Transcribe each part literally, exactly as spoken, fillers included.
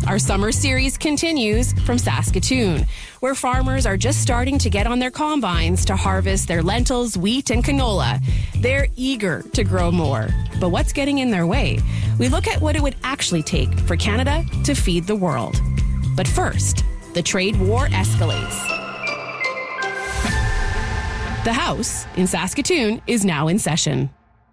Our summer series continues from Saskatoon, where farmers are just starting to get on their combines to harvest their lentils, wheat, and canola. They're eager to grow more. But what's getting in their way? We look at what it would actually take for Canada to feed the world. But first, the trade war escalates. The House in Saskatoon is now in session.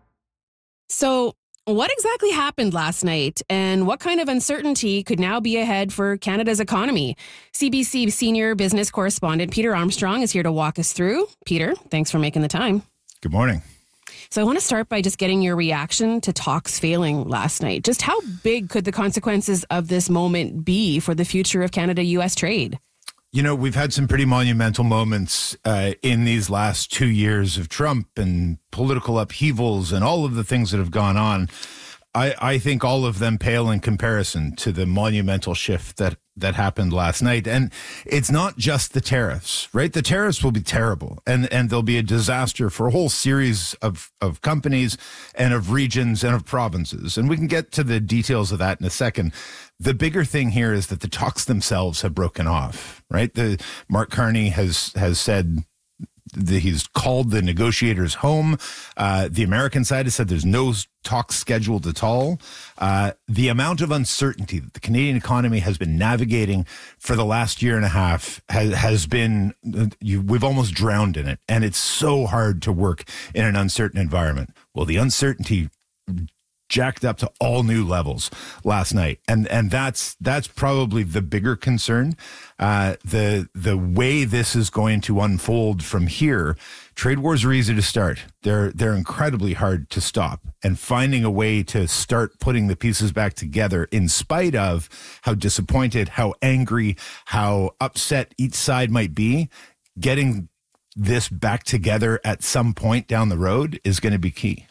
So, what exactly happened last night, and what kind of uncertainty could now be ahead for Canada's economy? C B C senior business correspondent Peter Armstrong is here to walk us through. Peter, thanks for making the time. Good morning. So I want to start by just getting your reaction to talks failing last night. Just how big could the consequences of this moment be for the future of Canada-U S trade? You know, we've had some pretty monumental moments uh, in these last two years of Trump and political upheavals and all of the things that have gone on. I, I think all of them pale in comparison to the monumental shift that, that happened last night. And it's not just the tariffs, right? The tariffs will be terrible, and, and there'll be a disaster for a whole series of, of companies and of regions and of provinces. And we can get to the details of that in a second. The bigger thing here is that the talks themselves have broken off, right? The Mark Carney has, has said that he's called the negotiators home. Uh, the American side has said there's no talks scheduled at all. Uh, the amount of uncertainty that the Canadian economy has been navigating for the last year and a half has, has been, you, we've almost drowned in it. And it's so hard to work in an uncertain environment. Well, the uncertainty jacked up to all new levels last night, and and that's that's probably the bigger concern. Uh, the the way this is going to unfold from here, trade wars are easy to start. They're they're incredibly hard to stop, and finding a way to start putting the pieces back together, in spite of how disappointed, how angry, how upset each side might be, getting this back together at some point down the road is going to be key.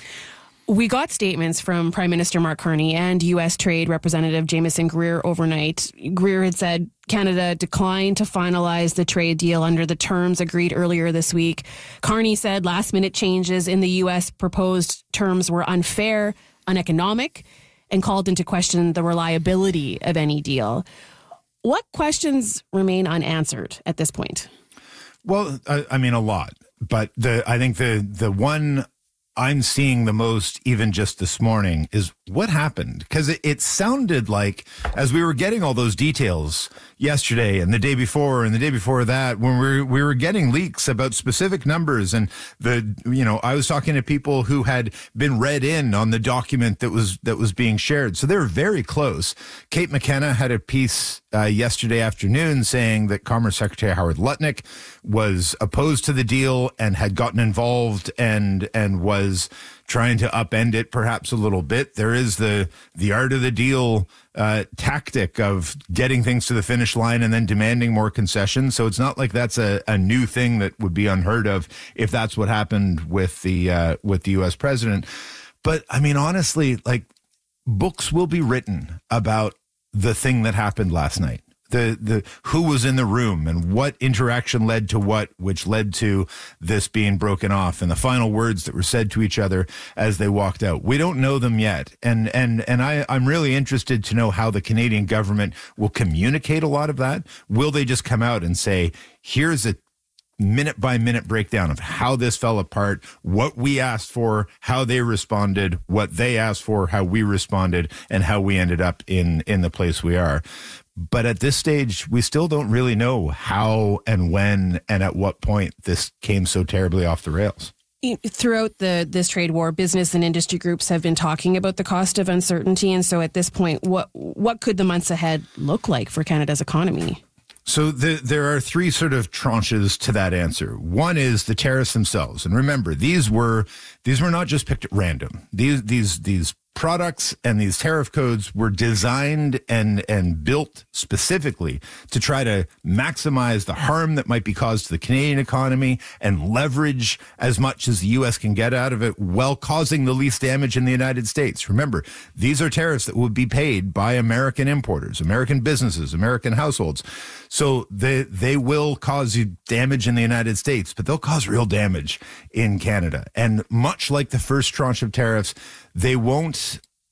We got statements from Prime Minister Mark Carney and U S Trade Representative Jameson Greer overnight. Greer had said Canada declined to finalize the trade deal under the terms agreed earlier this week. Carney said last-minute changes in the U S proposed terms were unfair, uneconomic, and called into question the reliability of any deal. What questions remain unanswered at this point? Well, I, I mean, a lot. But the I think the the one I'm seeing the most, even just this morning, is what happened. Because it, it sounded like, as we were getting all those details yesterday and the day before and the day before that, when we were, we were getting leaks about specific numbers, and the, you know, I was talking to people who had been read in on the document that was that was being shared. So they were very close. Kate McKenna had a piece uh, yesterday afternoon saying that Commerce Secretary Howard Lutnick was opposed to the deal and had gotten involved and and was trying to upend it perhaps a little bit. There is the the art of the deal uh, tactic of getting things to the finish line and then demanding more concessions. So it's not like that's a, a new thing that would be unheard of if that's what happened with the uh, with the U S president. But I mean, honestly, like, books will be written about the thing that happened last night. The the who was in the room and what interaction led to what, which led to this being broken off, and the final words that were said to each other as they walked out. We don't know them yet, and and and I I'm really interested to know how the Canadian government will communicate a lot of that. Will they just come out and say, here's a minute by minute breakdown of how this fell apart, what we asked for, how they responded, what they asked for, how we responded, and how we ended up in in the place we are. But at this stage, we still don't really know how and when and at what point this came so terribly off the rails. Throughout the this trade war, business and industry groups have been talking about the cost of uncertainty. And so at this point, what what could the months ahead look like for Canada's economy? So the, there are three sort of tranches to that answer. One is the tariffs themselves. And remember, these were these were not just picked at random. These these these products and these tariff codes were designed and and built specifically to try to maximize the harm that might be caused to the Canadian economy and leverage as much as the U S can get out of it while causing the least damage in the United States. Remember, these are tariffs that would be paid by American importers, American businesses, American households. So they they will cause you damage in the United States, but they'll cause real damage in Canada. And much like the first tranche of tariffs, they won't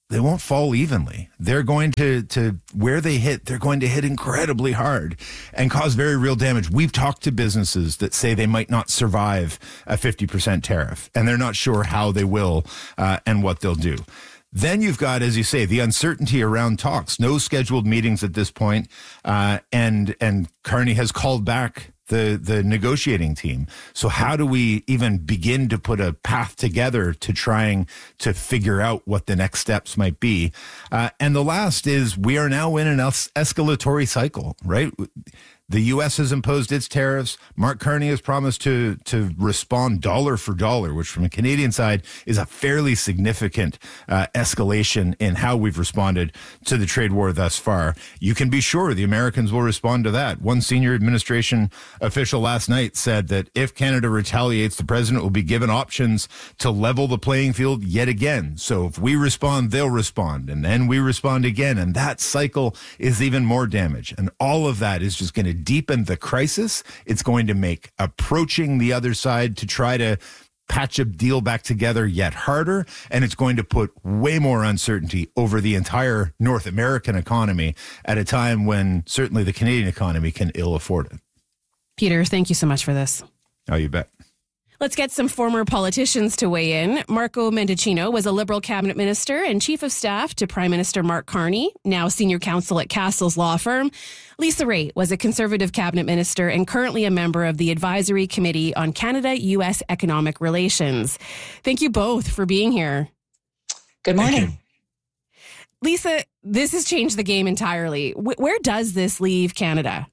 they won't fall evenly. They're going to, to where they hit, they're going to hit incredibly hard and cause very real damage. We've talked to businesses that say they might not survive a fifty percent tariff, and they're not sure how they will uh, and what they'll do. Then you've got, as you say, the uncertainty around talks. No scheduled meetings at this point, uh, and and Carney has called back the the negotiating team. So how do we even begin to put a path together to trying to figure out what the next steps might be? Uh, and the last is we are now in an es- escalatory cycle, right? The U S has imposed its tariffs. Mark Carney has promised to to respond dollar for dollar, which from a Canadian side is a fairly significant uh, escalation in how we've responded to the trade war thus far. You can be sure the Americans will respond to that. One senior administration official last night said that if Canada retaliates, the president will be given options to level the playing field yet again. So if we respond, they'll respond, and then we respond again, and that cycle is even more damage. And all of that is just going to deepen the crisis. It's going to make approaching the other side to try to patch a deal back together yet harder, and it's going to put way more uncertainty over the entire North American economy at a time when certainly the Canadian economy can ill afford it. Peter, thank you so much for this. Oh, you bet. Let's get some former politicians to weigh in. Marco Mendicino was a Liberal cabinet minister and chief of staff to Prime Minister Mark Carney, now senior counsel at Castle's law firm. Lisa Raitt was a Conservative cabinet minister and currently a member of the Advisory Committee on Canada-U S Economic Relations. Thank you both for being here. Good morning. Lisa, this has changed the game entirely. Where does this leave Canada?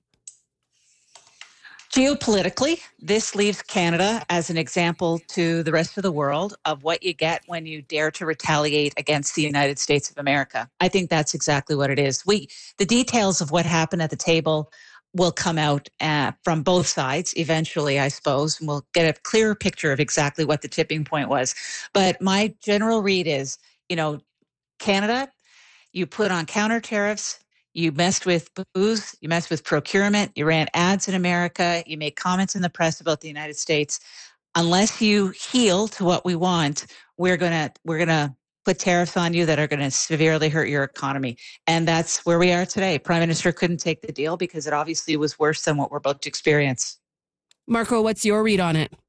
Geopolitically, this leaves Canada as an example to the rest of the world of what you get when you dare to retaliate against the United States of America. I think that's exactly what it is. We, the details of what happened at the table will come out uh, from both sides eventually, I suppose, and we'll get a clearer picture of exactly what the tipping point was. But my general read is, you know, Canada, you put on counter tariffs. You messed with booze, you messed with procurement, you ran ads in America, you made comments in the press about the United States. Unless you heal to what we want, we're gonna we're gonna put tariffs on you that are gonna severely hurt your economy. And that's where we are today. Prime Minister couldn't take the deal because it obviously was worse than what we're about to experience. Marco, what's your read on it?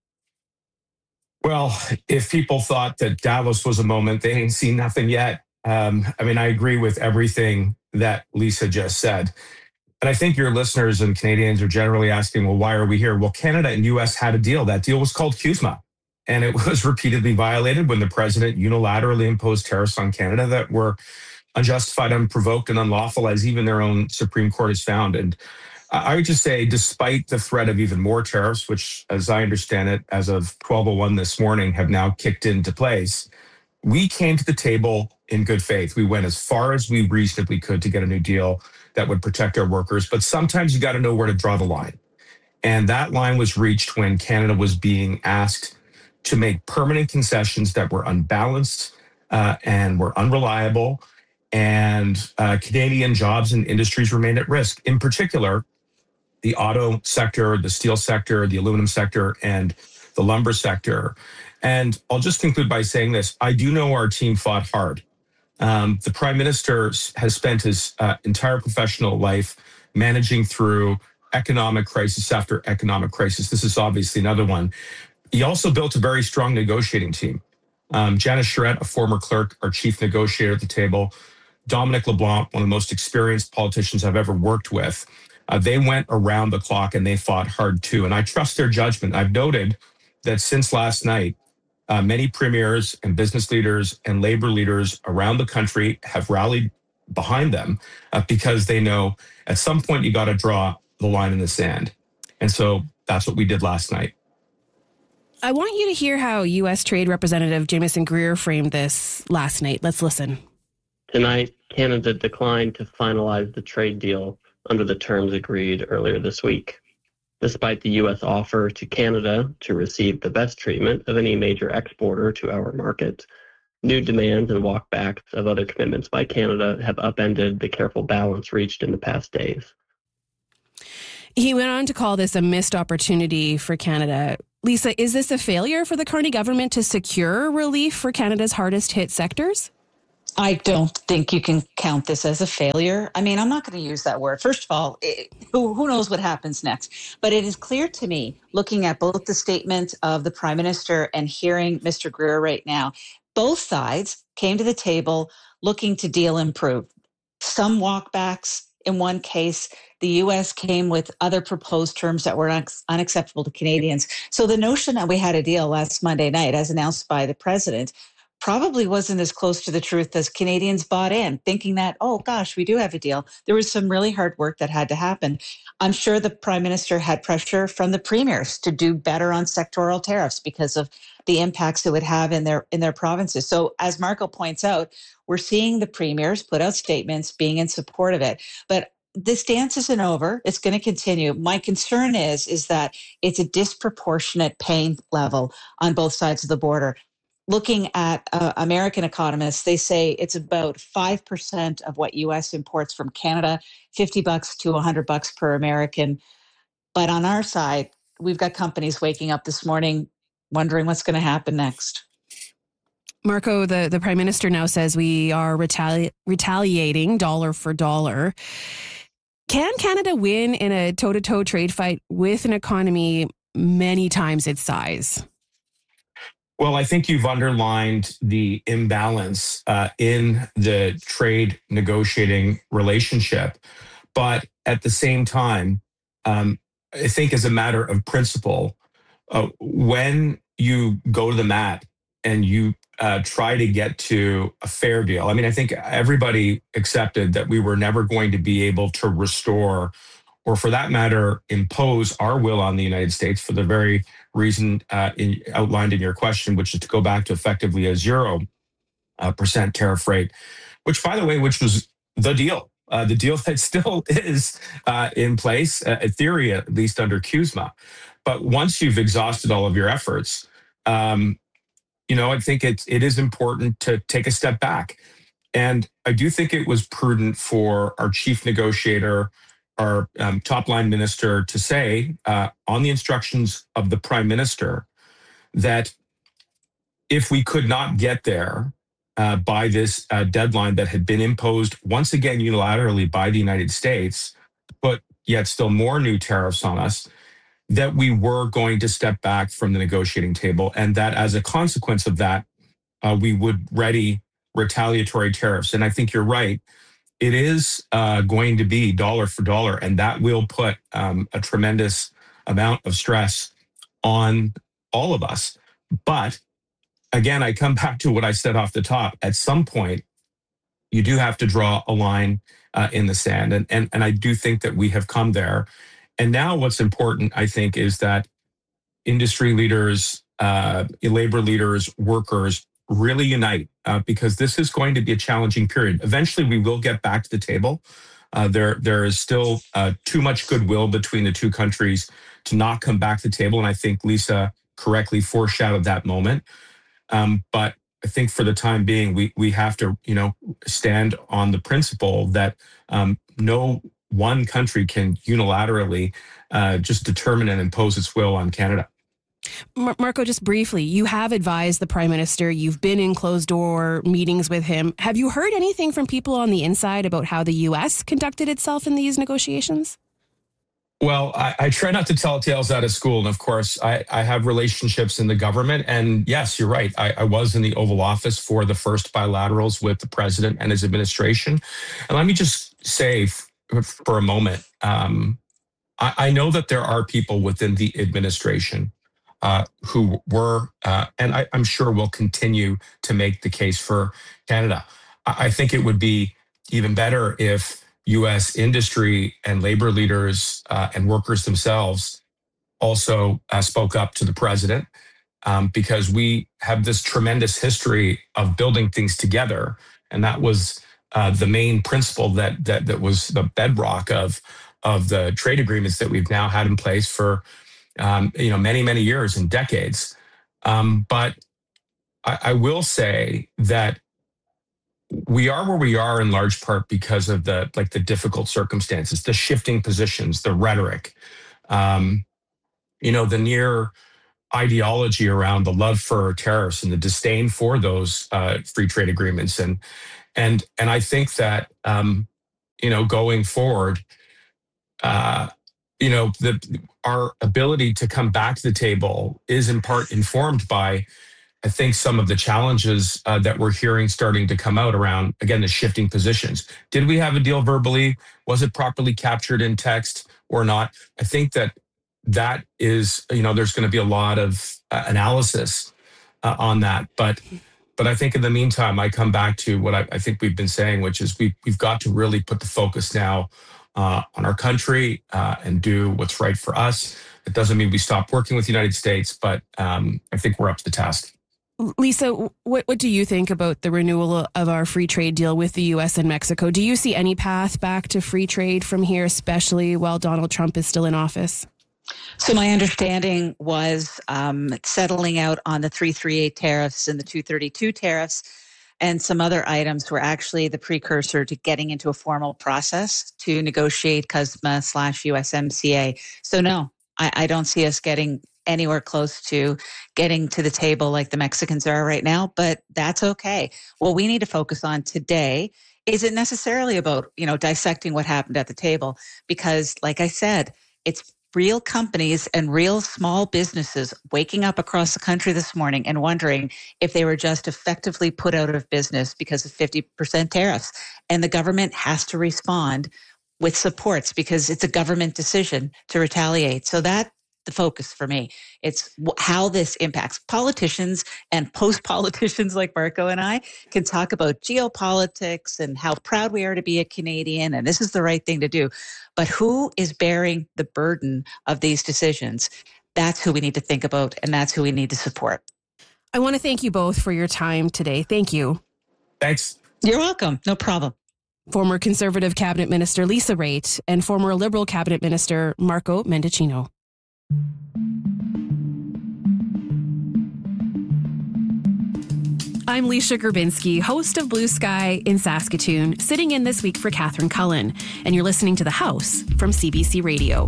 Well, if people thought that Davos was a moment, they ain't seen nothing yet. Um, I mean, I agree with everything that Lisa just said. And I think your listeners and Canadians are generally asking, well, why are we here? Well, Canada and U S had a deal. That deal was called CUSMA. And it was repeatedly violated when the president unilaterally imposed tariffs on Canada that were unjustified, unprovoked, and unlawful, as even their own Supreme Court has found. And I would just say, despite the threat of even more tariffs, which, as I understand it, as of twelve oh one this morning, have now kicked into place, we came to the table in good faith. We went as far as we reasonably could to get a new deal that would protect our workers. But sometimes you got to know where to draw the line. And that line was reached when Canada was being asked to make permanent concessions that were unbalanced uh, and were unreliable. And uh, Canadian jobs and industries remained at risk. In particular, the auto sector, the steel sector, the aluminum sector, and the lumber sector. And I'll just conclude by saying this. I do know our team fought hard. Um, the Prime Minister has spent his uh, entire professional life managing through economic crisis after economic crisis. This is obviously another one. He also built a very strong negotiating team. Um, Janice Charette, a former clerk, our chief negotiator at the table, Dominic LeBlanc, one of the most experienced politicians I've ever worked with. Uh, they went around the clock and they fought hard too. And I trust their judgment. I've noted that since last night, Uh, many premiers and business leaders and labor leaders around the country have rallied behind them uh, because they know at some point you got to draw the line in the sand. And so that's what we did last night. I want you to hear how U S Trade Representative Jamieson Greer framed this last night. Let's listen. Tonight, Canada declined to finalize the trade deal under the terms agreed earlier this week. Despite the U S offer to Canada to receive the best treatment of any major exporter to our market, new demands and walkbacks of other commitments by Canada have upended the careful balance reached in the past days. He went on to call this a missed opportunity for Canada. Lisa, is this a failure for the Carney government to secure relief for Canada's hardest hit sectors? I don't think you can count this as a failure. I mean, I'm not going to use that word. First of all, it, who, who knows what happens next? But it is clear to me, looking at both the statement of the Prime Minister and hearing Mister Greer right now, both sides came to the table looking to deal improve. Some walkbacks. In one case, the U S came with other proposed terms that were un- unacceptable to Canadians. So the notion that we had a deal last Monday night, as announced by the President, probably wasn't as close to the truth as Canadians bought in, thinking that, oh gosh, we do have a deal. There was some really hard work that had to happen. I'm sure the Prime Minister had pressure from the premiers to do better on sectoral tariffs because of the impacts it would have in their in their provinces. So as Marco points out, we're seeing the premiers put out statements being in support of it. But this dance isn't over. It's going to continue. My concern is, is that it's a disproportionate pain level on both sides of the border. Looking at uh, American economists, they say it's about five percent of what U S imports from Canada, fifty bucks to one hundred bucks per American. But on our side, we've got companies waking up this morning wondering what's going to happen next. Marco, the, the Prime Minister now says we are retali- retaliating dollar for dollar. Can Canada win in a toe-to-toe trade fight with an economy many times its size? Well, I think you've underlined the imbalance uh, in the trade negotiating relationship. But at the same time, um, I think as a matter of principle, uh, when you go to the mat and you uh, try to get to a fair deal, I mean, I think everybody accepted that we were never going to be able to restore, or for that matter, impose our will on the United States for the very reason uh, in, outlined in your question, which is to go back to effectively a zero uh, percent tariff rate, which, by the way, which was the deal, uh, the deal that still is uh, in place, uh, in theory, at least under C U S M A. But once you've exhausted all of your efforts, um, you know, I think it, it is important to take a step back. And I do think it was prudent for our chief negotiator, our um, top line minister, to say uh, on the instructions of the Prime Minister that if we could not get there uh, by this uh, deadline that had been imposed once again unilaterally by the United States, but yet still more new tariffs on us, that we were going to step back from the negotiating table, and that as a consequence of that, uh, we would ready retaliatory tariffs. And I think you're right. It is uh, going to be dollar for dollar, and that will put um, a tremendous amount of stress on all of us. But again, I come back to what I said off the top. At some point, you do have to draw a line uh, in the sand. And, and, and I do think that we have come there. And now what's important, I think, is that industry leaders, uh, labor leaders, workers really unite uh, because this is going to be a challenging period. Eventually, we will get back to the table. Uh, there, there is still uh, too much goodwill between the two countries to not come back to the table. And I think Lisa correctly foreshadowed that moment. Um, but I think for the time being, we we have to, you know, stand on the principle that um, no one country can unilaterally uh, just determine and impose its will on Canada. Mar- Marco, just briefly, you have advised the Prime Minister. You've been in closed door meetings with him. Have you heard anything from people on the inside about how the U S conducted itself in these negotiations? Well, I, I try not to tell tales out of school. And of course, I, I have relationships in the government. And yes, you're right. I, I was in the Oval Office for the first bilaterals with the president and his administration. And let me just say f- for a moment, um, I, I know that there are people within the administration uh, who were, uh, and I, I'm sure will continue to make the case for Canada. I, I think it would be even better if U S industry and labor leaders uh, and workers themselves also uh, spoke up to the president um, because we have this tremendous history of building things together. And that was uh, the main principle that, that that was the bedrock of, of the trade agreements that we've now had in place for um, you know many, many years and decades. Um, but I, I will say that we are where we are in large part because of the like the difficult circumstances, the shifting positions, the rhetoric, um, you know, the near ideology around the love for tariffs and the disdain for those uh, free trade agreements. And and and I think that um, you know, going forward, uh, you know, the our ability to come back to the table is in part informed by, I think, some of the challenges uh, that we're hearing starting to come out around, again, the shifting positions. Did we have a deal verbally? Was it properly captured in text or not? I think that that is, you know, there's going to be a lot of uh, analysis uh, on that. But but I think in the meantime, I come back to what I, I think we've been saying, which is we, we've got to really put the focus now uh, on our country uh, and do what's right for us. It doesn't mean we stop working with the United States, but um, I think we're up to the task. Lisa, what, what do you think about the renewal of our free trade deal with the U S and Mexico? Do you see any path back to free trade from here, especially while Donald Trump is still in office? So my understanding was um, settling out on the three thirty-eight tariffs and the two thirty-two tariffs and some other items were actually the precursor to getting into a formal process to negotiate C U S M A slash U S M C A. So no, I, I don't see us getting anywhere close to getting to the table like the Mexicans are right now, but that's okay. What we need to focus on today isn't necessarily about, you know, dissecting what happened at the table, because like I said, it's real companies and real small businesses waking up across the country this morning and wondering if they were just effectively put out of business because of fifty percent tariffs. And the government has to respond with supports because it's a government decision to retaliate. So that the focus for me. It's how this impacts politicians, and post-politicians like Marco and I can talk about geopolitics and how proud we are to be a Canadian, and this is the right thing to do. But who is bearing the burden of these decisions? That's who we need to think about, and that's who we need to support. I want to thank you both for your time today. Thank you. Thanks. You're welcome. No problem. Former Conservative Cabinet Minister Lisa Raitt and former Liberal Cabinet Minister Marco Mendicino. I'm Leisha Gerbinski, host of Blue Sky in Saskatoon, sitting in this week for Catherine Cullen, and you're listening to The House from C B C Radio.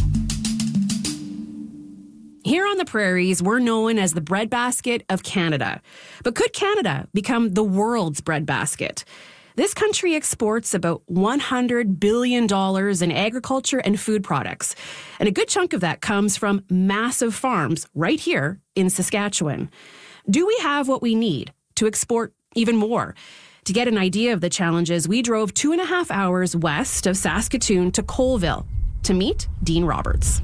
Here on the prairies, we're known as the breadbasket of Canada. But could Canada become the world's breadbasket? This country exports about one hundred billion dollars in agriculture and food products. And a good chunk of that comes from massive farms right here in Saskatchewan. Do we have what we need to export even more? To get an idea of the challenges, we drove two and a half hours west of Saskatoon to Colville to meet Dean Roberts.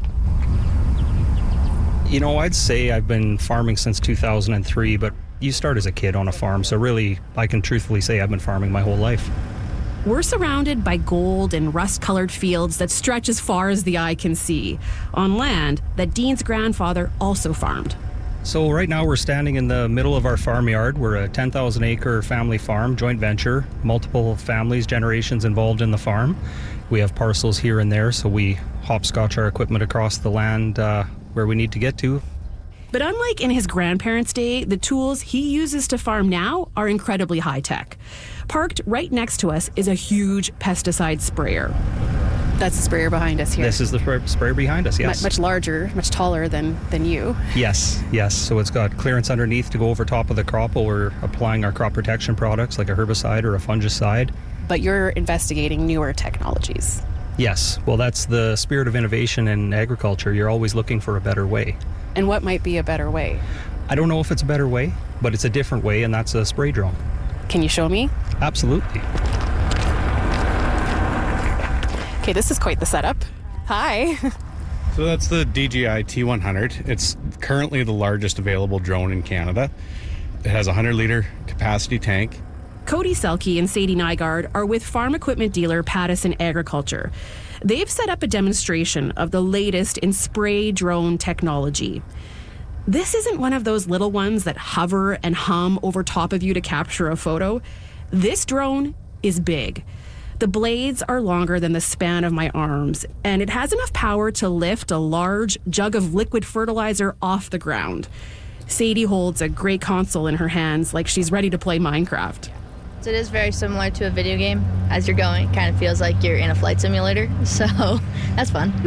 You know, I'd say I've been farming since two thousand three, but you start as a kid on a farm, so really, I can truthfully say I've been farming my whole life. We're surrounded by gold and rust-colored fields that stretch as far as the eye can see, on land that Dean's grandfather also farmed. So right now we're standing in the middle of our farmyard. We're a ten thousand acre family farm, joint venture, multiple families, generations involved in the farm. We have parcels here and there, so we hopscotch our equipment across the land uh, where we need to get to. But unlike in his grandparents' day, the tools he uses to farm now are incredibly high-tech. Parked right next to us is a huge pesticide sprayer. That's the sprayer behind us here. This is the spray- sprayer behind us, yes. Much, much larger, much taller than, than you. Yes, yes. So it's got clearance underneath to go over top of the crop while we're applying our crop protection products like a herbicide or a fungicide. But you're investigating newer technologies. Yes. Well, that's the spirit of innovation in agriculture. You're always looking for a better way. And what might be a better way? I don't know if it's a better way, but it's a different way, and that's a spray drone. Can you show me? Absolutely. Okay, this is quite the setup. Hi. So that's the D J I T one hundred. It's currently the largest available drone in Canada. It has a one hundred litre capacity tank. Cody Selke and Sadie Nygaard are with farm equipment dealer Pattison Agriculture. They've set up a demonstration of the latest in spray drone technology. This isn't one of those little ones that hover and hum over top of you to capture a photo. This drone is big. The blades are longer than the span of my arms, and it has enough power to lift a large jug of liquid fertilizer off the ground. Sadie holds a gray console in her hands like she's ready to play Minecraft. It is very similar to a video game. As you're going, it kind of feels like you're in a flight simulator, so that's fun.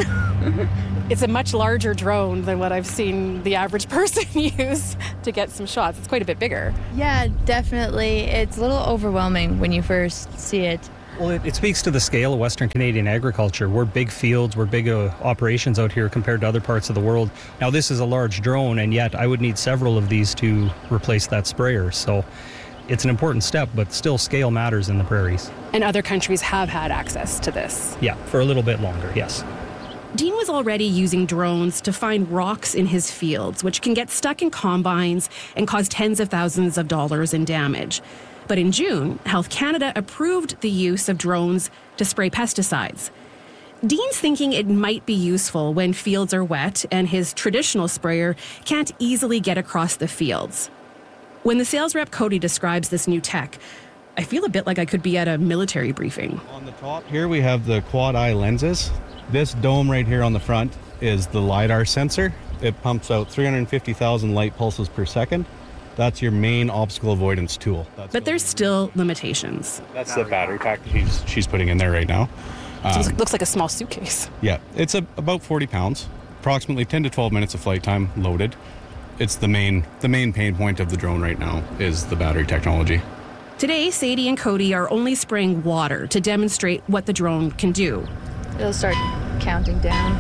It's a much larger drone than what I've seen the average person use to get some shots. It's quite a bit bigger. Yeah, definitely. It's a little overwhelming when you first see it. Well, it, it speaks to the scale of Western Canadian agriculture. We're big fields, we're big uh, operations out here compared to other parts of the world. Now, this is a large drone, and yet I would need several of these to replace that sprayer. So it's an important step, but still scale matters in the prairies. And other countries have had access to this. Yeah, for a little bit longer, yes. Dean was already using drones to find rocks in his fields, which can get stuck in combines and cause tens of thousands of dollars in damage. But in June, Health Canada approved the use of drones to spray pesticides. Dean's thinking it might be useful when fields are wet and his traditional sprayer can't easily get across the fields. When the sales rep Cody describes this new tech, I feel a bit like I could be at a military briefing. On the top here we have the quad eye lenses. This dome right here on the front is the LiDAR sensor. It pumps out three hundred fifty thousand light pulses per second. That's your main obstacle avoidance tool. That's but there's still limitations. That's the battery pack she's, she's putting in there right now. Um, so it looks like a small suitcase. Yeah, it's a, about forty pounds, approximately ten to twelve minutes of flight time loaded. It's the main, the main pain point of the drone right now is the battery technology. Today, Sadie and Cody are only spraying water to demonstrate what the drone can do. It'll start counting down.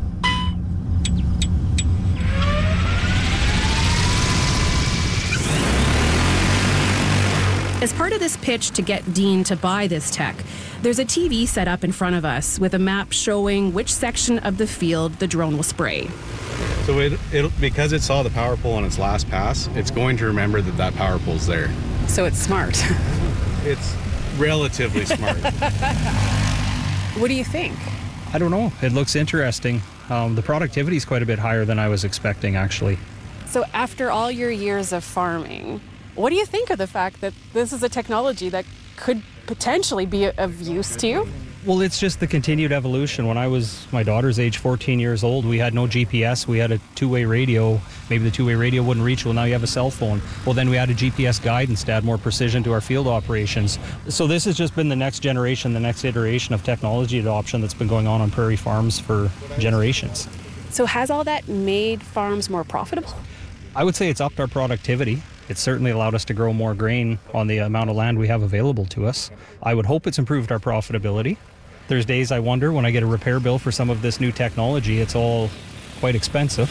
As part of this pitch to get Dean to buy this tech, there's a T V set up in front of us with a map showing which section of the field the drone will spray. So it, it, because it saw the power pole on its last pass, it's going to remember that that power pole's there. So it's smart. It's relatively smart. What do you think? I don't know. It looks interesting. Um, the productivity is quite a bit higher than I was expecting, actually. So after all your years of farming, what do you think of the fact that this is a technology that could potentially be of use to you? Well, it's just the continued evolution. When I was my daughter's age, fourteen years old, we had no G P S. We had a two-way radio. Maybe the two-way radio wouldn't reach. Well, now you have a cell phone. Well, then we had a G P S guidance to add more precision to our field operations. So this has just been the next generation, the next iteration of technology adoption that's been going on on prairie farms for generations. So has all that made farms more profitable? I would say it's upped our productivity. It's certainly allowed us to grow more grain on the amount of land we have available to us. I would hope it's improved our profitability. There's days I wonder when I get a repair bill for some of this new technology, it's all quite expensive.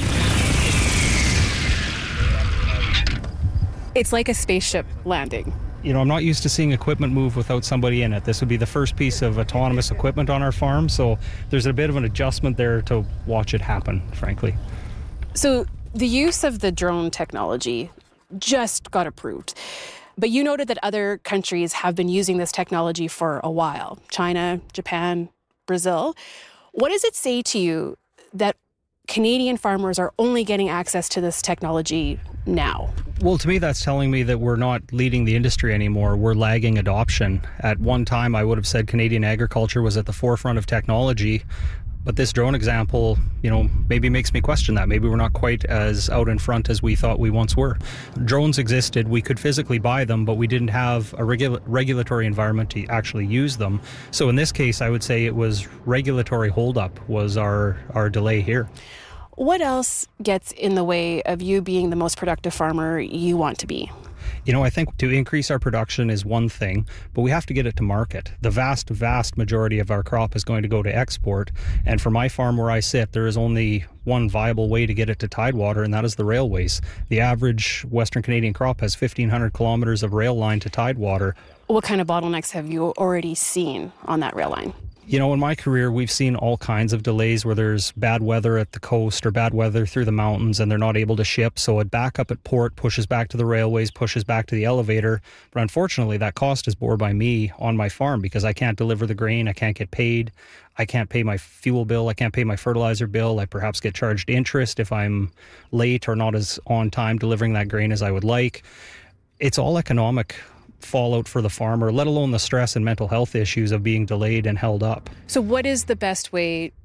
It's like a spaceship landing. You know, I'm not used to seeing equipment move without somebody in it. This would be the first piece of autonomous equipment on our farm, so there's a bit of an adjustment there to watch it happen, frankly. So the use of the drone technology just got approved. But you noted that other countries have been using this technology for a while. China, Japan, Brazil. What does it say to you that Canadian farmers are only getting access to this technology now? Well, to me, that's telling me that we're not leading the industry anymore. We're lagging adoption. At one time, I would have said Canadian agriculture was at the forefront of technology. But this drone example, you know, maybe makes me question that. Maybe we're not quite as out in front as we thought we once were. Drones existed. We could physically buy them, but we didn't have a regula- regulatory environment to actually use them. So in this case, I would say it was regulatory holdup was our, our delay here. What else gets in the way of you being the most productive farmer you want to be? You know, I think to increase our production is one thing, but we have to get it to market. The vast, vast majority of our crop is going to go to export. And for my farm where I sit, there is only one viable way to get it to Tidewater, and that is the railways. The average Western Canadian crop has fifteen hundred kilometers of rail line to Tidewater. What kind of bottlenecks have you already seen on that rail line? You know, in my career, we've seen all kinds of delays where there's bad weather at the coast or bad weather through the mountains and they're not able to ship. So a backup at port pushes back to the railways, pushes back to the elevator. But unfortunately, that cost is borne by me on my farm because I can't deliver the grain. I can't get paid. I can't pay my fuel bill. I can't pay my fertilizer bill. I perhaps get charged interest if I'm late or not as on time delivering that grain as I would like. It's all economic fallout for the farmer, let alone the stress and mental health issues of being delayed and held up. So what is the best way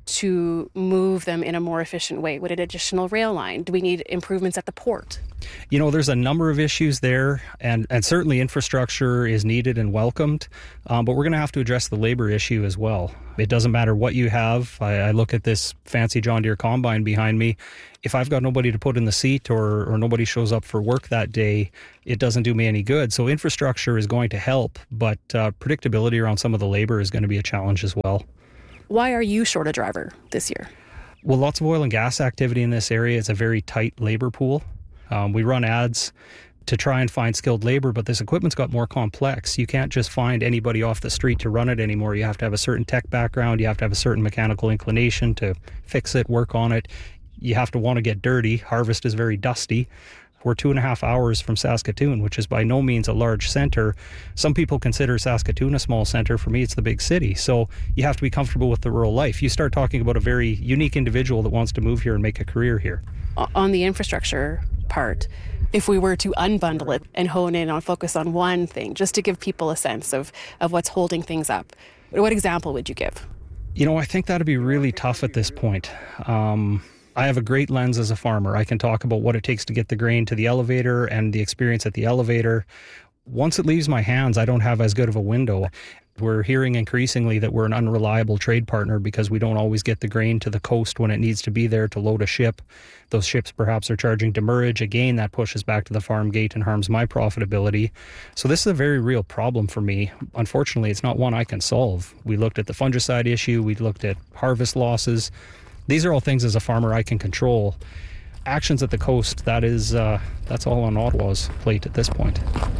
to move them in a more efficient way? Would an additional rail line? Do we need improvements at the port? You know, there's a number of issues there, and, and certainly infrastructure is needed and welcomed, um, but we're going to have to address the labor issue as well. It doesn't matter what you have. I, I look at this fancy John Deere combine behind me. If I've got nobody to put in the seat or, or nobody shows up for work that day, it doesn't do me any good. So infrastructure is going to help, but uh, predictability around some of the labor is going to be a challenge as well. Why are you short a driver this year? Well, lots of oil and gas activity in this area. It's a very tight labor pool. Um, we run ads to try and find skilled labor, but this equipment's got more complex. You can't just find anybody off the street to run it anymore. You have to have a certain tech background. You have to have a certain mechanical inclination to fix it, work on it. You have to want to get dirty. Harvest is very dusty. We're two and a half hours from Saskatoon, which is by no means a large center. Some people consider Saskatoon a small center. For me, it's the big city. So you have to be comfortable with the rural life. You start talking about a very unique individual that wants to move here and make a career here. On the infrastructure part, if we were to unbundle it and hone in on focus on one thing, just to give people a sense of, of what's holding things up, what example would you give? You know, I think that'd be really tough at this point. Um, I have a great lens as a farmer. I can talk about what it takes to get the grain to the elevator and the experience at the elevator. Once it leaves my hands, I don't have as good of a window. We're hearing increasingly that we're an unreliable trade partner because we don't always get the grain to the coast when it needs to be there to load a ship. Those ships perhaps are charging demurrage. Again, that pushes back to the farm gate and harms my profitability. So this is a very real problem for me. Unfortunately, it's not one I can solve. We looked at the fungicide issue. We looked at harvest losses. These are all things as a farmer I can control. Actions at the coast, that is, uh, that's all on Ottawa's plate at this point.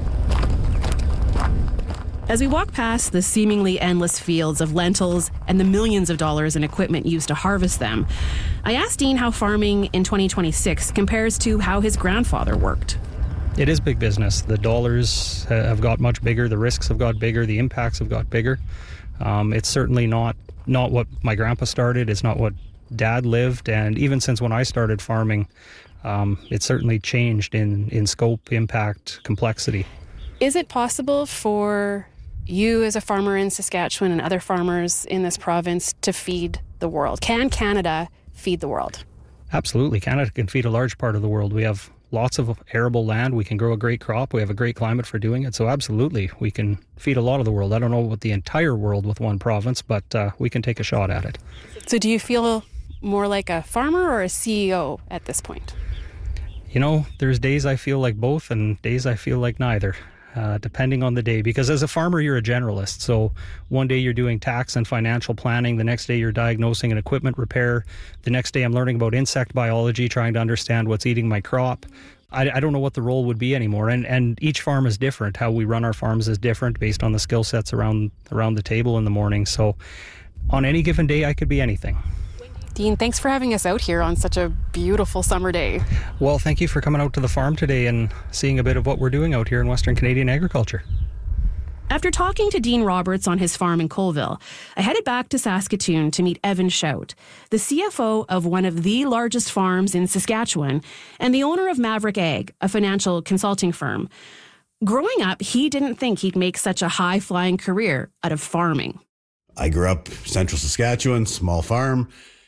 As we walk past the seemingly endless fields of lentils and the millions of dollars in equipment used to harvest them, I asked Dean how farming in twenty twenty-six compares to how his grandfather worked. It is big business. The dollars have got much bigger, the risks have got bigger, the impacts have got bigger. Um, it's certainly not, not what my grandpa started. It's not what Dad lived, and even since when I started farming, um, it's certainly changed in, in scope, impact, complexity. Is it possible for you as a farmer in Saskatchewan and other farmers in this province to feed the world? Can Canada feed the world? Absolutely. Canada can feed a large part of the world. We have lots of arable land. We can grow a great crop. We have a great climate for doing it. So absolutely, we can feed a lot of the world. I don't know about the entire world with one province, but uh, we can take a shot at it. So do you feel more like a farmer or a C E O at this point? You know, there's days I feel like both and days I feel like neither, uh, depending on the day. Because as a farmer, you're a generalist. So one day you're doing tax and financial planning. The next day you're diagnosing an equipment repair. The next day I'm learning about insect biology, trying to understand what's eating my crop. I, I don't know what the role would be anymore. And and each farm is different. How we run our farms is different based on the skill sets around around the table in the morning. So on any given day, I could be anything. Dean, thanks for having us out here on such a beautiful summer day. Well, thank you for coming out to the farm today and seeing a bit of what we're doing out here in Western Canadian agriculture. After talking to Dean Roberts on his farm in Colville, I headed back to Saskatoon to meet Evan Shout, the C F O of one of the largest farms in Saskatchewan and the owner of Maverick Ag, a financial consulting firm. Growing up, he didn't think he'd make such a high-flying career out of farming. I grew up central Saskatchewan, small farm,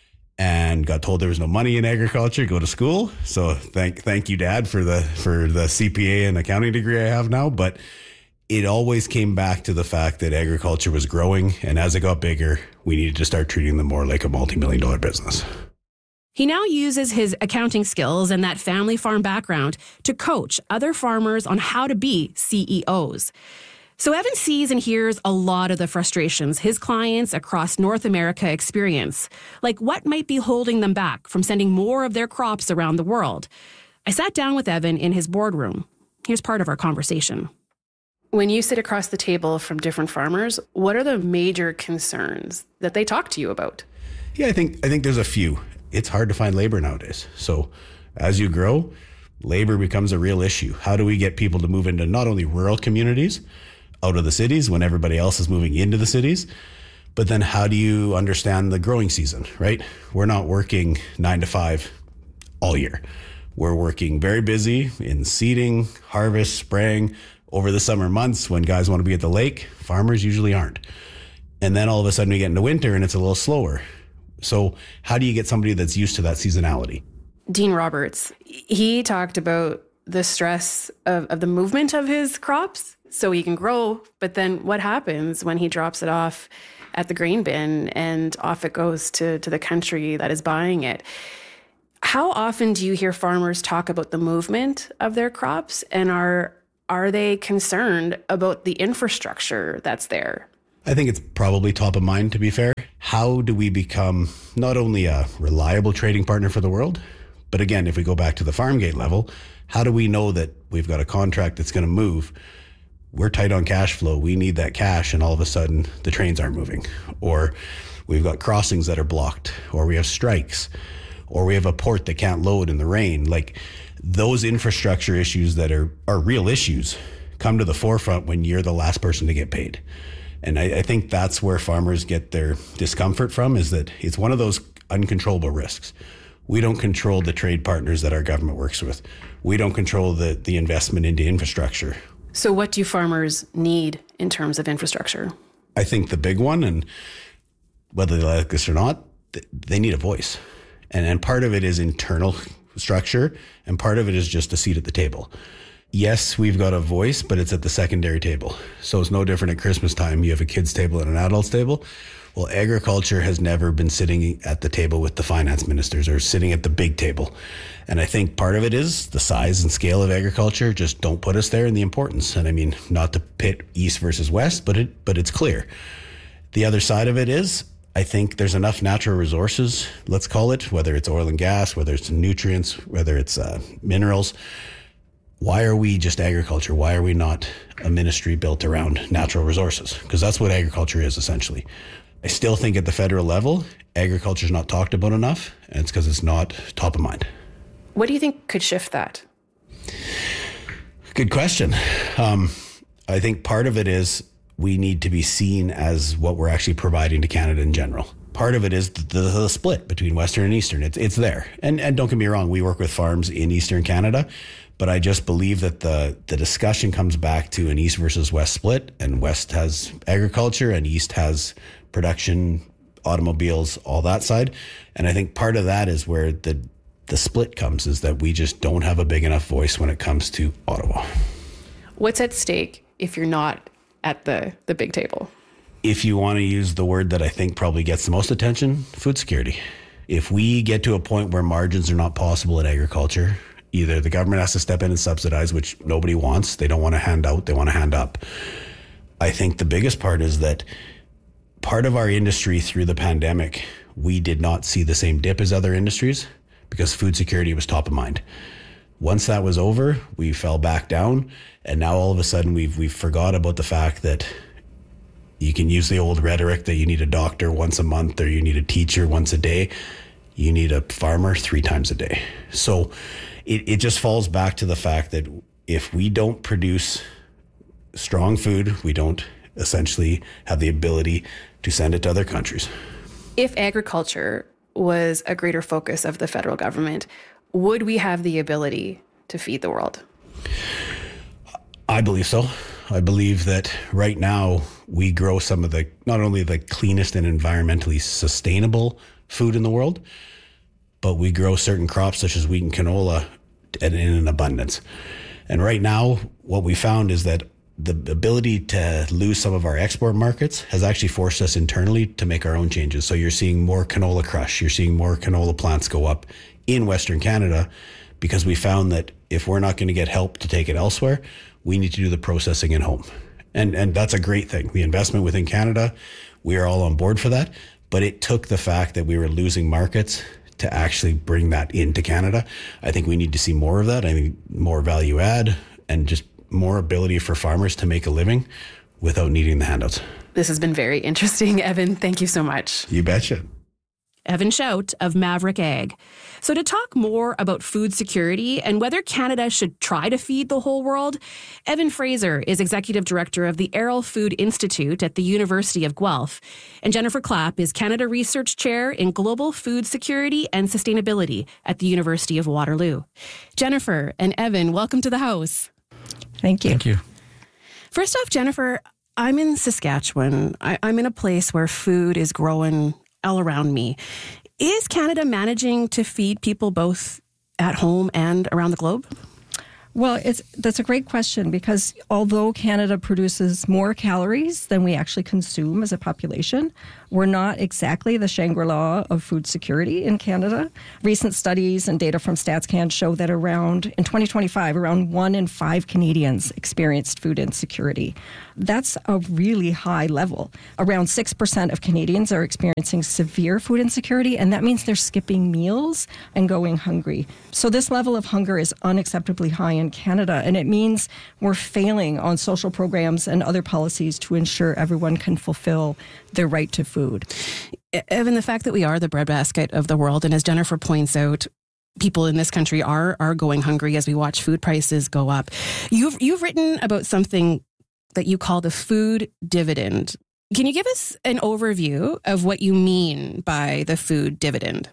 and got told there was no money in agriculture, go to school. So thank thank you, Dad, for the for the C P A and accounting degree I have now. But it always came back to the fact that agriculture was growing, and as it got bigger, we needed to start treating them more like a multi-million dollar business. He now uses his accounting skills and that family farm background to coach other farmers on how to be C E Os. So Evan sees and hears a lot of the frustrations his clients across North America experience, like what might be holding them back from sending more of their crops around the world. I sat down with Evan in his boardroom. Here's part of our conversation. When you sit across the table from different farmers, what are the major concerns that they talk to you about? Yeah, I think I think there's a few. It's hard to find labor nowadays. So as you grow, labor becomes a real issue. How do we get people to move into not only rural communities, out of the cities when everybody else is moving into the cities, but then how do you understand the growing season, right? We're not working nine to five all year. We're working very busy in seeding, harvest, spraying. Over the summer months when guys want to be at the lake, farmers usually aren't. And then all of a sudden we get into winter and it's a little slower. So how do you get somebody that's used to that seasonality? Dean Roberts, he talked about the stress of, of the movement of his crops so he can grow. But then what happens when he drops it off at the grain bin and off it goes to, to the country that is buying it? How often do you hear farmers talk about the movement of their crops, and are are they concerned about the infrastructure that's there? I think it's probably top of mind, to be fair. How do we become not only a reliable trading partner for the world, but again, if we go back to the farm gate level, how do we know that we've got a contract that's going to move? We're tight on cash flow. We need that cash, and all of a sudden the trains aren't moving, or we've got crossings that are blocked, or we have strikes, or we have a port that can't load in the rain. Like, those infrastructure issues that are, are real issues come to the forefront when you're the last person to get paid. And I, I think that's where farmers get their discomfort from, is that it's one of those uncontrollable risks. We don't control the trade partners that our government works with. We don't control the, the investment into infrastructure. So what do farmers need in terms of infrastructure? I think the big one, and whether they like this or not, they need a voice. And, and part of it is internal structure, and part of it is just a seat at the table. Yes, we've got a voice, but it's at the secondary table. So it's no different at Christmas time. You have a kid's table and an adult's table. Well, agriculture has never been sitting at the table with the finance ministers or sitting at the big table. And I think part of it is the size and scale of agriculture just don't put us there, and the importance. And I mean, not to pit East versus West, but it but it's clear. The other side of it is, I think there's enough natural resources, let's call it, whether it's oil and gas, whether it's nutrients, whether it's uh, minerals. Why are we just agriculture? Why are we not a ministry built around natural resources? Because that's what agriculture is, essentially. I still think at the federal level, agriculture is not talked about enough, and it's because it's not top of mind. What do you think could shift that? Good question. Um, I think part of it is we need to be seen as what we're actually providing to Canada in general. Part of it is the, the, the split between Western and Eastern. It's it's there. And and don't get me wrong, we work with farms in Eastern Canada, but I just believe that the, the discussion comes back to an East versus West split, and West has agriculture and East has production, automobiles, all that side. And I think part of that is where the the split comes, is that we just don't have a big enough voice when it comes to Ottawa. What's at stake if you're not at the, the big table? If you want to use the word that I think probably gets the most attention, food security. If we get to a point where margins are not possible in agriculture, either the government has to step in and subsidize, which nobody wants. They don't want to hand out, they want to hand up. I think the biggest part is that part of our industry through the pandemic, we did not see the same dip as other industries because food security was top of mind. Once that was over, we fell back down, and now all of a sudden we've we've forgot about the fact that you can use the old rhetoric that you need a doctor once a month or you need a teacher once a day. You need a farmer three times a day. So it, it just falls back to the fact that if we don't produce strong food, we don't essentially have the ability to send it to other countries. If agriculture was a greater focus of the federal government, would we have the ability to feed the world? I believe so. I believe that right now we grow some of the, not only the cleanest and environmentally sustainable food in the world, but we grow certain crops such as wheat and canola in an abundance. And right now, what we found is that the ability to lose some of our export markets has actually forced us internally to make our own changes. So you're seeing more canola crush, you're seeing more canola plants go up in Western Canada, because we found that if we're not going to get help to take it elsewhere, we need to do the processing at home. And and that's a great thing. The investment within Canada, we are all on board for that. But it took the fact that we were losing markets to actually bring that into Canada. I think we need to see more of that. I think more value add and just more ability for farmers to make a living without needing the handouts. This has been very interesting, Evan. Thank you so much. You betcha. Evan Shout of Maverick Ag. So to talk more about food security and whether Canada should try to feed the whole world, Evan Fraser is Executive Director of the Arrell Food Institute at the University of Guelph, and Jennifer Clapp is Canada Research Chair in Global Food Security and Sustainability at the University of Waterloo. Jennifer and Evan, welcome to the house. Thank you. Thank you. First off, Jennifer, I'm in Saskatchewan. I, I'm in a place where food is growing all around me. Is Canada managing to feed people both at home and around the globe? Well, it's that's a great question, because although Canada produces more calories than we actually consume as a population, we're not exactly the Shangri-La of food security in Canada. Recent studies and data from StatsCan show that around, in twenty twenty-five, around one in five Canadians experienced food insecurity. That's a really high level. Around six percent of Canadians are experiencing severe food insecurity, and that means they're skipping meals and going hungry. So this level of hunger is unacceptably high in Canada, and it means we're failing on social programs and other policies to ensure everyone can fulfill their right to food. Evan, the fact that we are the breadbasket of the world, and as Jennifer points out, people in this country are are going hungry as we watch food prices go up. You've you've written about something that you call the food dividend. Can you give us an overview of what you mean by the food dividend?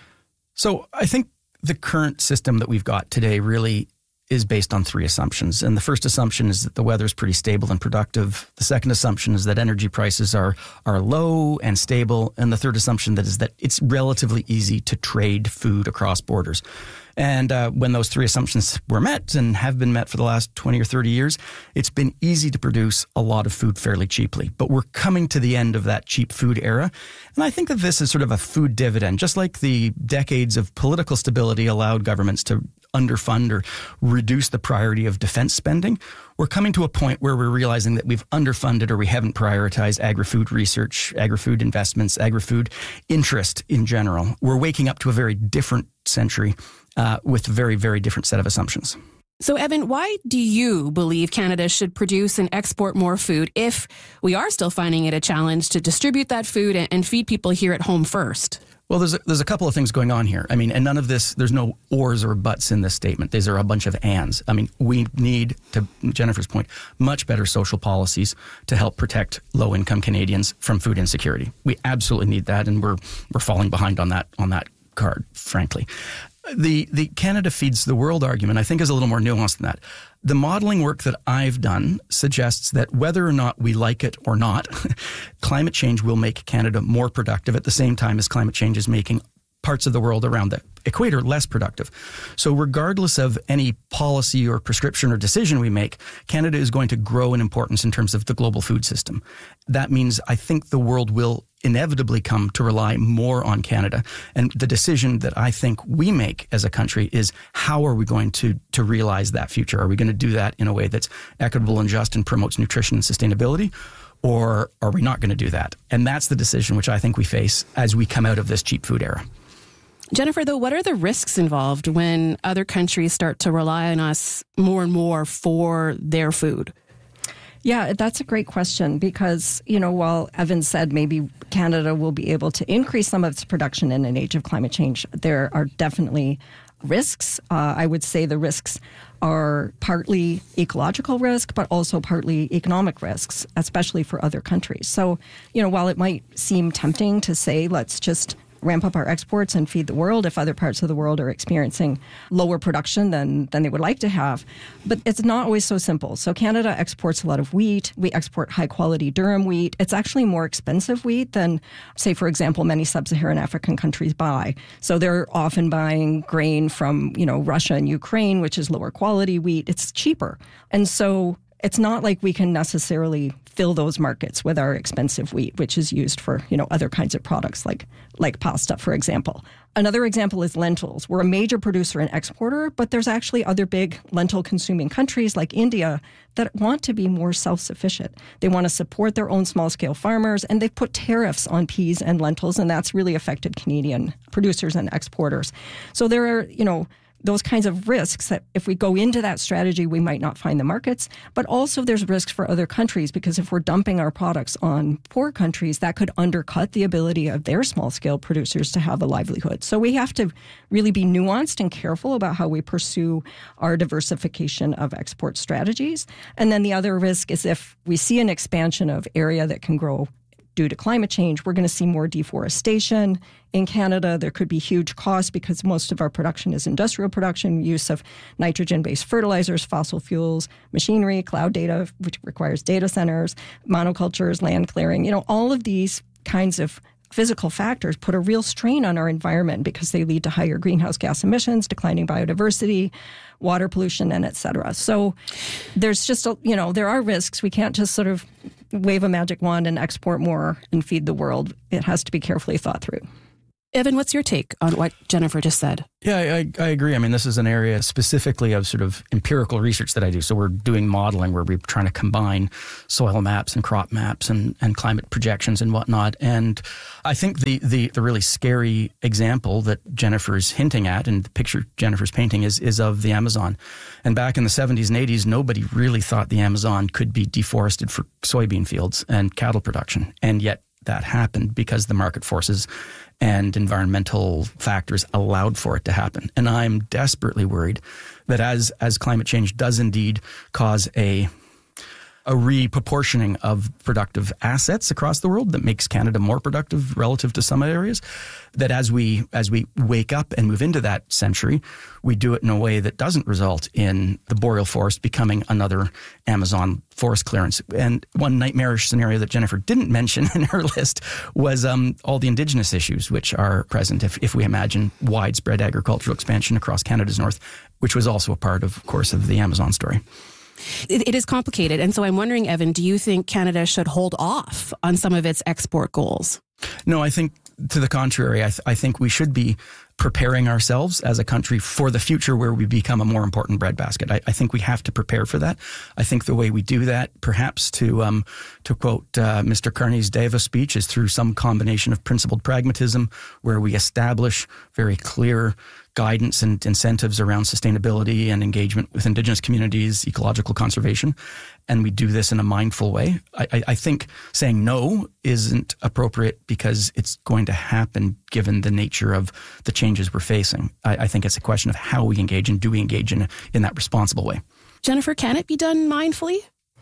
So I think the current system that we've got today really is based on three assumptions. And the first assumption is that the weather is pretty stable and productive. The second assumption is that energy prices are are low and stable. And the third assumption that is that it's relatively easy to trade food across borders. And uh, when those three assumptions were met and have been met for the last twenty or thirty years, it's been easy to produce a lot of food fairly cheaply. But we're coming to the end of that cheap food era. And I think that this is sort of a food dividend, just like the decades of political stability allowed governments to underfund or reduce the priority of defense spending. We're coming to a point where we're realizing that we've underfunded or we haven't prioritized agri-food research, agri-food investments, agri-food interest in general. We're waking up to a very different century uh, with a very, very different set of assumptions. So, Evan, why do you believe Canada should produce and export more food if we are still finding it a challenge to distribute that food and feed people here at home first? Well, there's a, there's a couple of things going on here. I mean, and none of this, there's no ors or buts in this statement. These are a bunch of ands. I mean, we need, to Jennifer's point, much better social policies to help protect low-income Canadians from food insecurity. We absolutely need that, and we're we're falling behind on that on that card, frankly. The the Canada feeds the world argument, I think, is a little more nuanced than that. The modeling work that I've done suggests that whether or not we like it or not, climate change will make Canada more productive at the same time as climate change is making parts of the world around the equator less productive. So regardless of any policy or prescription or decision we make, Canada is going to grow in importance in terms of the global food system. That means I think the world will inevitably come to rely more on Canada. And the decision that I think we make as a country is how are we going to, to realize that future? Are we going to do that in a way that's equitable and just and promotes nutrition and sustainability? Or are we not going to do that? And that's the decision which I think we face as we come out of this cheap food era. Jennifer, though, what are the risks involved when other countries start to rely on us more and more for their food? Yeah, that's a great question because, you know, while Evan said maybe Canada will be able to increase some of its production in an age of climate change, there are definitely risks. Uh, I would say the risks are partly ecological risk, but also partly economic risks, especially for other countries. So, you know, while it might seem tempting to say, let's just ramp up our exports and feed the world if other parts of the world are experiencing lower production than, than they would like to have. But it's not always so simple. So Canada exports a lot of wheat. We export high-quality durum wheat. It's actually more expensive wheat than, say, for example, many sub-Saharan African countries buy. So they're often buying grain from, you know, Russia and Ukraine, which is lower quality wheat. It's cheaper. And so it's not like we can necessarily fill those markets with our expensive wheat, which is used for, you know, other kinds of products like like pasta, for example. Another example is lentils. We're a major producer and exporter, but there's actually other big lentil-consuming countries like India that want to be more self-sufficient. They want to support their own small-scale farmers, and they've put tariffs on peas and lentils, and that's really affected Canadian producers and exporters. So there are, you know, those kinds of risks that if we go into that strategy, we might not find the markets. But also there's risks for other countries because if we're dumping our products on poor countries, that could undercut the ability of their small-scale producers to have a livelihood. So we have to really be nuanced and careful about how we pursue our diversification of export strategies. And then the other risk is if we see an expansion of area that can grow due to climate change, we're going to see more deforestation. In Canada, there could be huge costs because most of our production is industrial production, use of nitrogen-based fertilizers, fossil fuels, machinery, cloud data, which requires data centers, monocultures, land clearing. You know, all of these kinds of physical factors put a real strain on our environment because they lead to higher greenhouse gas emissions, declining biodiversity, water pollution, and et cetera. So there's just, a, you know, there are risks. We can't just sort of wave a magic wand and export more and feed the world. It has to be carefully thought through. Evan, what's your take on what Jennifer just said? Yeah, I, I agree. I mean, this is an area specifically of sort of empirical research that I do. So we're doing modeling where we're trying to combine soil maps and crop maps and, and climate projections and whatnot. And I think the, the, the really scary example that Jennifer's hinting at and the picture Jennifer's painting is, is of the Amazon. And back in the seventies and eighties, nobody really thought the Amazon could be deforested for soybean fields and cattle production. And yet that happened because the market forces and environmental factors allowed for it to happen. And I'm desperately worried that as as climate change does indeed cause a a reproportioning of productive assets across the world that makes Canada more productive relative to some areas, that as we as we wake up and move into that century, we do it in a way that doesn't result in the boreal forest becoming another Amazon forest clearance. And one nightmarish scenario that Jennifer didn't mention in her list was um, all the Indigenous issues which are present if, if we imagine widespread agricultural expansion across Canada's north, which was also a part, of course, of the Amazon story. It, it is complicated. And so I'm wondering, Evan, do you think Canada should hold off on some of its export goals? No, I think to the contrary. I, th- I think we should be preparing ourselves as a country for the future where we become a more important breadbasket. I, I think we have to prepare for that. I think the way we do that, perhaps to um, to quote uh, Mister Carney's Davos speech, is through some combination of principled pragmatism where we establish very clear guidance and incentives around sustainability and engagement with Indigenous communities, ecological conservation, and we do this in a mindful way. I, I, I think saying no isn't appropriate because it's going to happen given the nature of the changes we're facing. I, I think it's a question of how we engage and do we engage in, in that responsible way. Jennifer, can it be done mindfully?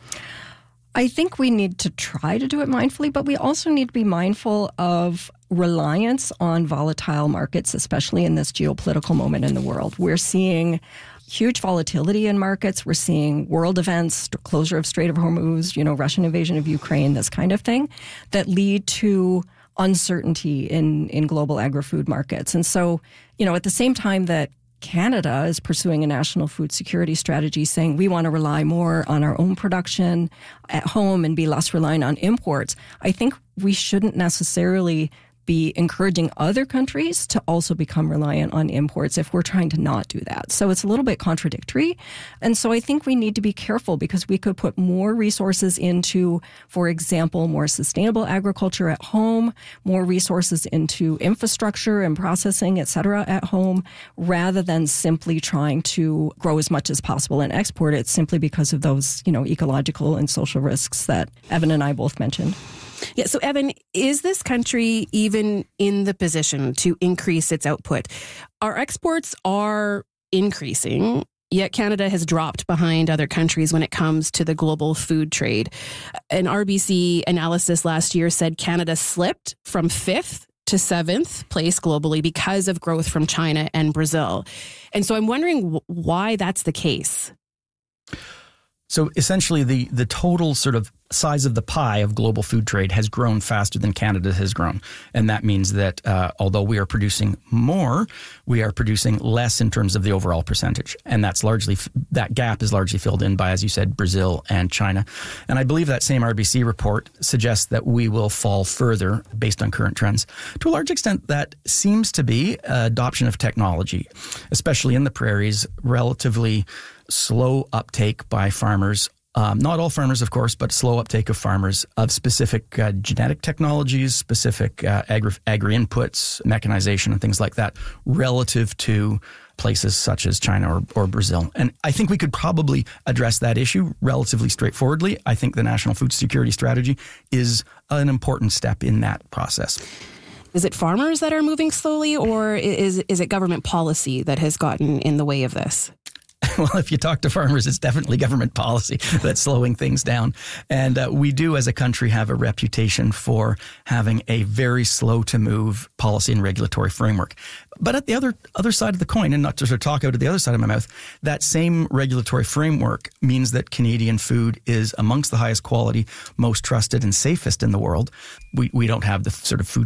I think we need to try to do it mindfully, but we also need to be mindful of reliance on volatile markets, especially in this geopolitical moment in the world. We're seeing huge volatility in markets. We're seeing world events, closure of Strait of Hormuz, you know, Russian invasion of Ukraine, this kind of thing, that lead to uncertainty in, in global agri-food markets. And so, you know, at the same time that Canada is pursuing a national food security strategy saying we want to rely more on our own production at home and be less reliant on imports, I think we shouldn't necessarily be encouraging other countries to also become reliant on imports if we're trying to not do that. So it's a little bit contradictory. And so I think we need to be careful because we could put more resources into, for example, more sustainable agriculture at home, more resources into infrastructure and processing, et cetera, at home, rather than simply trying to grow as much as possible and export it simply because of those, you know, ecological and social risks that Evan and I both mentioned. Yeah. So, Evan, is this country even in the position to increase its output? Our exports are increasing, yet Canada has dropped behind other countries when it comes to the global food trade. An R B C analysis last year said Canada slipped from fifth to seventh place globally because of growth from China and Brazil. And so I'm wondering why that's the case. So essentially, the, the total sort of size of the pie of global food trade has grown faster than Canada has grown. And that means that uh, although we are producing more, we are producing less in terms of the overall percentage. And that's largely, that gap is largely filled in by, as you said, Brazil and China. And I believe that same R B C report suggests that we will fall further based on current trends. To a large extent, that seems to be adoption of technology, especially in the prairies, relatively slow uptake by farmers. Um, not all farmers, of course, but slow uptake of farmers of specific uh, genetic technologies, specific uh, agri, agri inputs, mechanization, and things like that, relative to places such as China or, or Brazil. And I think we could probably address that issue relatively straightforwardly. I think the National Food Security Strategy is an important step in that process. Is it farmers that are moving slowly, or is is it government policy that has gotten in the way of this? Well, if you talk to farmers, it's definitely government policy that's slowing things down. And uh, we do, as a country, have a reputation for having a very slow-to-move policy and regulatory framework. But at the other other side of the coin, and not to sort of talk out of the other side of my mouth, that same regulatory framework means that Canadian food is amongst the highest quality, most trusted, and safest in the world. We we don't have the sort of food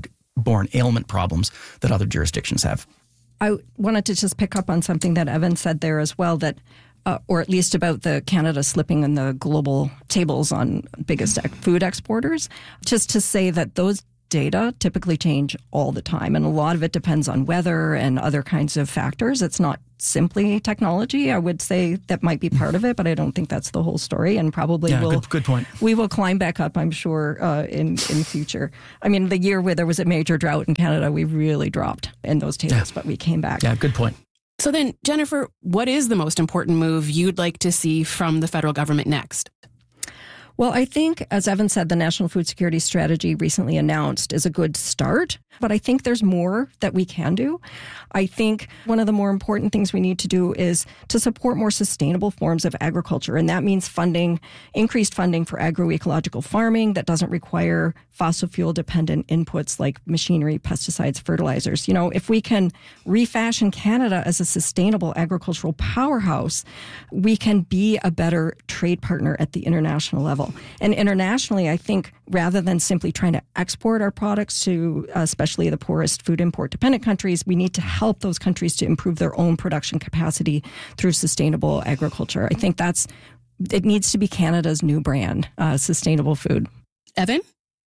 foodborne ailment problems that other jurisdictions have. I wanted to just pick up on something that Evan said there as well, that uh, or at least about the Canada slipping in the global tables on biggest food exporters, just to say that those data typically change all the time, and a lot of it depends on weather and other kinds of factors. It's not simply technology. I would say that might be part of it, but I don't think that's the whole story, and probably yeah, will good, good point. We will climb back up, I'm sure, uh, in in future. I mean, the year where there was a major drought in Canada, we really dropped in those tables, yeah. but we came back. Yeah, good point. So then, Jennifer, what is the most important move you'd like to see from the federal government next? Well, I think, as Evan said, the National Food Security Strategy recently announced is a good start, but I think there's more that we can do. I think one of the more important things we need to do is to support more sustainable forms of agriculture, and that means funding, increased funding for agroecological farming that doesn't require fossil fuel dependent inputs like machinery, pesticides, fertilizers. You know, if we can refashion Canada as a sustainable agricultural powerhouse, we can be a better trade partner at the international level. And internationally, I think rather than simply trying to export our products to uh, especially the poorest food import dependent countries, we need to help those countries to improve their own production capacity through sustainable agriculture. I think that's, it needs to be Canada's new brand, uh, sustainable food. Evan?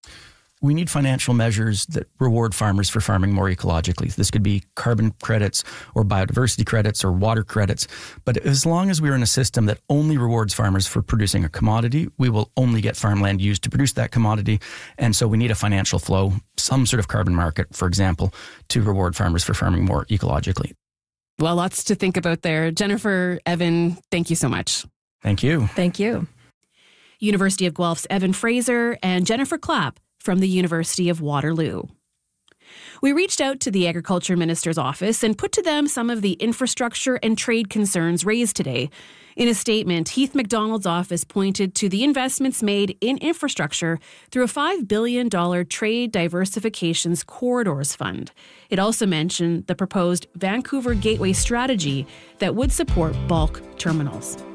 We need financial measures that reward farmers for farming more ecologically. This could be carbon credits or biodiversity credits or water credits. But as long as we're in a system that only rewards farmers for producing a commodity, we will only get farmland used to produce that commodity. And so we need a financial flow, some sort of carbon market, for example, to reward farmers for farming more ecologically. Well, lots to think about there. Jennifer, Evan, thank you so much. Thank you. Thank you. University of Guelph's Evan Fraser and Jennifer Clapp from the University of Waterloo. We reached out to the Agriculture Minister's office and put to them some of the infrastructure and trade concerns raised today. In a statement, Heath MacDonald's office pointed to the investments made in infrastructure through a five billion dollars Trade Diversifications Corridors Fund. It also mentioned the proposed Vancouver Gateway strategy that would support bulk terminals.